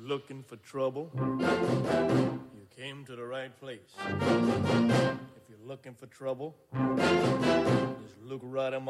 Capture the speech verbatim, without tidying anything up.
looking for trouble, you came to the right place. If you're looking for trouble, just look right in my